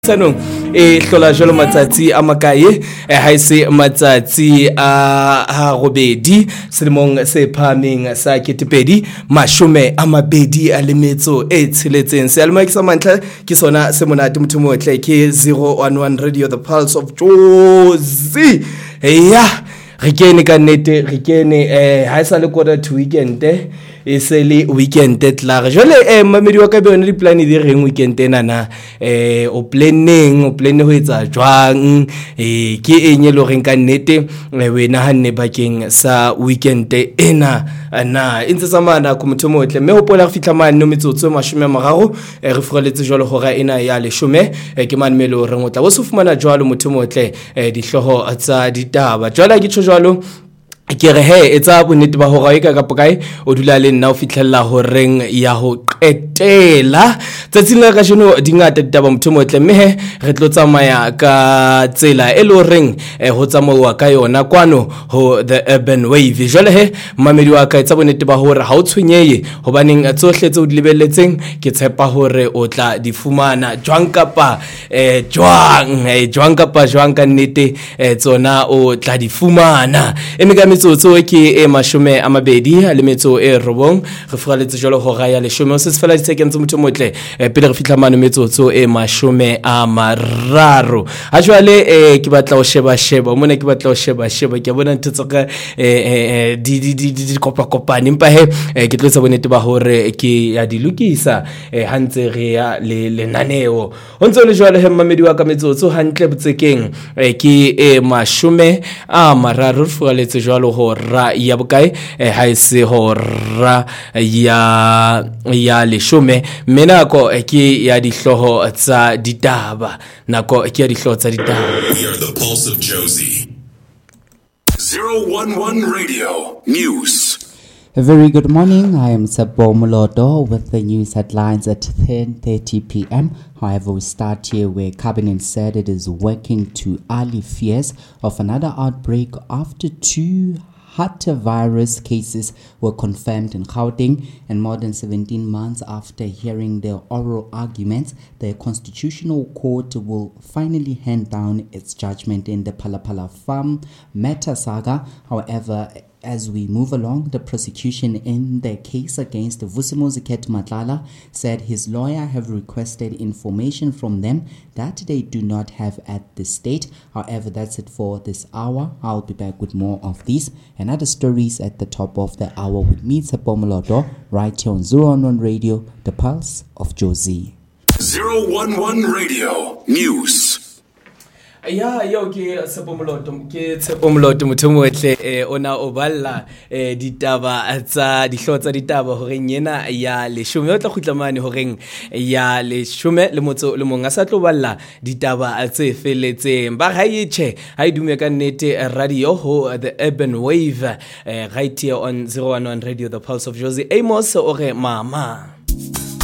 Sanong hlola jalo matsatsi a makae ha ise matsatsi a robedi selemong se phameng sa 2020 a lemetso e tsheletseng se alma ke sa mantla ke sona se monate motho motle ke 011 Radio The Pulse of Jozi re kene ka nnete re kene ha isa le quarter to weekend e se le weekend tla jole mamedi wa ka bone di plan di reng weekend ena o planning ho etsa jwang ke enye lo reng ka nnete we na hanne bakeng sa weekend ena na intse samana ku motho motle me hopola go fitla mane no metsotso 30 re furaletse jwalo hora ena ya leshome ke man melo re ngotla bo se fumana jwalo motho motle di hloho tsa ditaba jwala ke tsho jwalo ke re etsa bonnete ba hore ka kae o dula le nna o fitlhella ho reng ya ho qetela tsatsing la ka jeno dingata ditaba motho motle mme re tlo tsamaya ka tsela e lo reng ho tsamauwa ka yona kwano ho the urban wave jole mamedi wa ka etsa bonnete ba hore ha o tshwenyeye hobaneng tsohle tse o di lebelletseng ke tshepa hore o tla di fumana jwang kapa jwang ka nnete tsona o tla di fumana metsotso ke mashume a mabedi le metso e robong re furaletse jalo hora ya leshume o se fela di seconds motho motle pele re fitla mane metsotso e mashume a mararo a jwale ke batla o sheba mona ke batla o sheba ke bona ntse ka di kopane empa ke tlotsa bonete ba hore ke ya di lokisa hantse re ya le lenaneo ho ntse le jwale mamedi wa ka metsotso hantle botsekeng ke mashume a mararo furaletse jwalo hora ya bokae ha ise hora ya leshume menako ke ya dihloho tsa ditaba nako ke ya dihloho tsa ditaba. We are the Pulse of Jozi. 011 Radio News. A very good morning. I am Sabo Molodo with the news headlines at 10:30 p.m. However, we start here where Cabinet said it is working to allay fears of another outbreak after 2 hantavirus cases were confirmed in Gauteng, and more than 17 months after hearing the oral arguments, the Constitutional Court will finally hand down its judgment in the Phala Farm matter saga. However, as we move along, the prosecution in the case against Vusimuzi Matlala said his lawyer have requested information from them that they do not have at this state. However, that's it for this hour. I'll be back with more of these and other stories at the top of the hour with me, Sapomolodo, right here on 011 Radio, the Pulse of Jozi. 011 Radio News. Yo ke tsepomoloto motho motle ona o balla ditaba tsa dihlotsa ditaba ho reng yena ya leshume o tla khutlamane ho reng ya leshume le motso le monga sa tlo balla ditaba tse feletseng ba ga itshe ha idume ka nnete radio ho the urban wave right here on 011 Radio The Pulse of Jozi. Amos o re mama